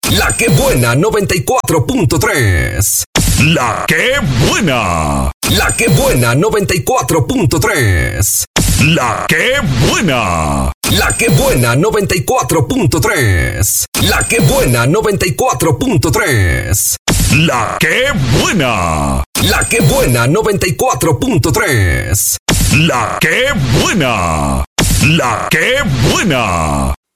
La que buena 94.3. La que buena. La que buena 94.3. La que buena. La que buena 94.3. La que buena 94.3. La que buena. La que buena 94.3. La que buena. La que buena.